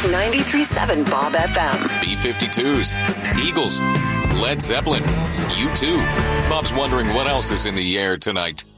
93.7 Bob FM. B-52s, Eagles, Led Zeppelin, U2. Bob's wondering what else is in the air tonight.